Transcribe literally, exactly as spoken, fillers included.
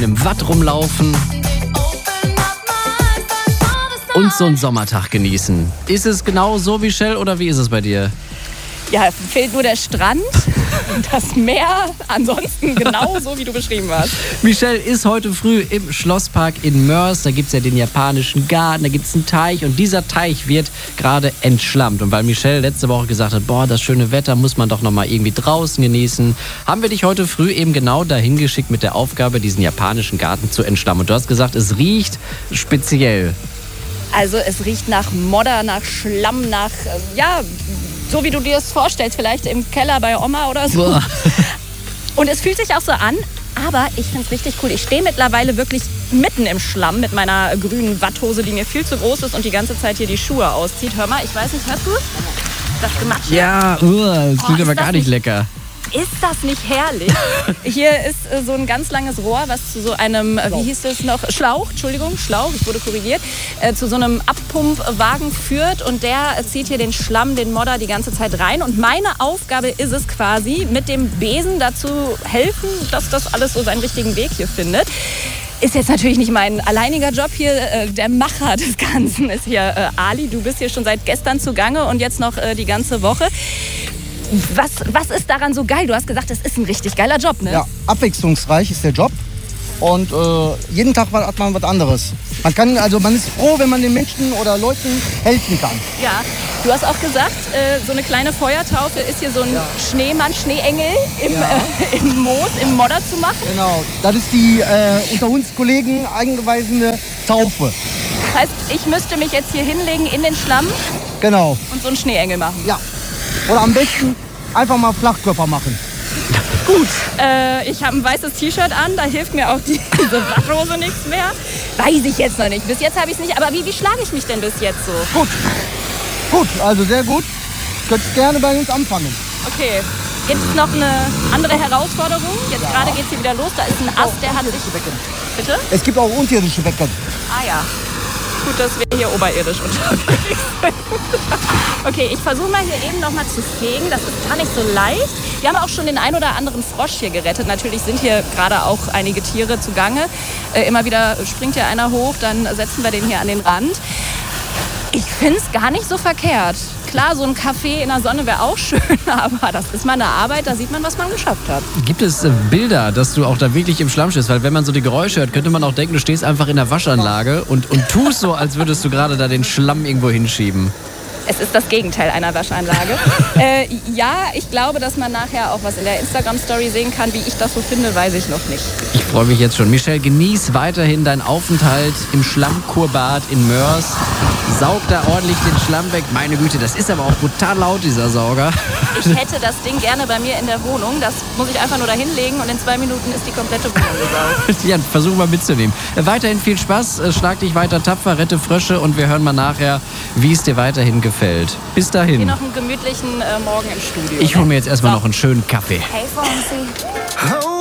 im Watt rumlaufen und so einen Sommertag genießen. Ist es genau so, Michelle, oder wie ist es bei dir? Ja, fehlt nur der Strand und das Meer. Ansonsten genau so, wie du beschrieben hast. Michelle ist heute früh im Schlosspark in Moers. Da gibt es ja den japanischen Garten, da gibt es einen Teich. Und dieser Teich wird gerade entschlammt. Und weil Michelle letzte Woche gesagt hat, boah, das schöne Wetter muss man doch noch mal irgendwie draußen genießen, haben wir dich heute früh eben genau dahin geschickt mit der Aufgabe, diesen japanischen Garten zu entschlammen. Und du hast gesagt, es riecht speziell. Also es riecht nach Modder, nach Schlamm, nach, äh, ja, so wie du dir das vorstellst, vielleicht im Keller bei Oma oder so. Boah. Und es fühlt sich auch so an, aber ich finde es richtig cool. Ich stehe mittlerweile wirklich mitten im Schlamm mit meiner grünen Watthose, die mir viel zu groß ist und die ganze Zeit hier die Schuhe auszieht. Hör mal, ich weiß nicht, hörst du das Gematsche? Ja, uh, das klingt oh, aber gar nicht lecker. Ist das nicht herrlich? Hier ist äh, so ein ganz langes Rohr, was zu so einem, äh, wie hieß es noch, Schlauch, Entschuldigung, Schlauch, ich wurde korrigiert, äh, zu so einem Abpumpwagen führt und der äh, zieht hier den Schlamm, den Modder die ganze Zeit rein. Und meine Aufgabe ist es quasi, mit dem Besen dazu helfen, dass das alles so seinen richtigen Weg hier findet. Ist jetzt natürlich nicht mein alleiniger Job hier. Äh, der Macher des Ganzen ist hier äh, Ali. Du bist hier schon seit gestern zugange und jetzt noch äh, die ganze Woche. Was, was ist daran so geil? Du hast gesagt, das ist ein richtig geiler Job, ne? Ja, abwechslungsreich ist der Job und äh, jeden Tag hat man was anderes. Man kann, also man ist froh, wenn man den Menschen oder Leuten helfen kann. Ja, du hast auch gesagt, äh, so eine kleine Feuertaufe ist hier so ein ja. Schneemann, Schneeengel im, ja. äh, im Moos, im Modder zu machen. Genau, das ist die äh, unter uns Kollegen eingeweisene Taufe. Das heißt, ich müsste mich jetzt hier hinlegen in den Schlamm genau. und so einen Schneeengel machen. Ja. Oder am besten einfach mal Flachkörper machen. Gut, äh, ich habe ein weißes T-Shirt an, da hilft mir auch die, diese Watthose nichts mehr. Weiß ich jetzt noch nicht. Bis jetzt habe ich es nicht. Aber wie, wie schlage ich mich denn bis jetzt so? Gut, gut, also sehr gut. Könntest gerne bei uns anfangen. Okay. Gibt es noch eine andere Herausforderung? Jetzt ja. gerade geht es hier wieder los. Da ist ein Ast, der hat sich... Becken. Bitte? Es gibt auch unterirdische Becken. Ah ja. Gut, dass wir hier oberirdisch unterwegs sind. Okay, ich versuche mal hier eben noch mal zu fegen. Das ist gar nicht so leicht. Wir haben auch schon den ein oder anderen Frosch hier gerettet. Natürlich sind hier gerade auch einige Tiere zugange. Äh, immer wieder springt hier einer hoch, dann setzen wir den hier an den Rand. Ich finde es gar nicht so verkehrt. Klar, so ein Kaffee in der Sonne wäre auch schön, aber das ist mal eine Arbeit, da sieht man, was man geschafft hat. Gibt es äh, Bilder, dass du auch da wirklich im Schlamm stehst? Weil wenn man so die Geräusche hört, könnte man auch denken, du stehst einfach in der Waschanlage und, und tust so, als würdest du gerade da den Schlamm irgendwo hinschieben. Es ist das Gegenteil einer Waschanlage. äh, ja, ich glaube, dass man nachher auch was in der Instagram-Story sehen kann. Wie ich das so finde, weiß ich noch nicht. Ich freue mich jetzt schon. Michelle, genieß weiterhin deinen Aufenthalt im Schlammkurbad in Moers. Saug da ordentlich den Schlamm weg. Meine Güte, das ist aber auch brutal laut, dieser Sauger. Ich hätte das Ding gerne bei mir in der Wohnung. Das muss ich einfach nur da hinlegen und in zwei Minuten ist die komplette Wohnung gesaugt. Ja, versuch mal mitzunehmen. Weiterhin viel Spaß, schlag dich weiter tapfer, rette Frösche und wir hören mal nachher, wie es dir weiterhin gefällt. Bis dahin. Hier noch einen gemütlichen äh, Morgen im Studio. Ich hole mir jetzt erstmal so. noch einen schönen Kaffee. Hey, Fonsi.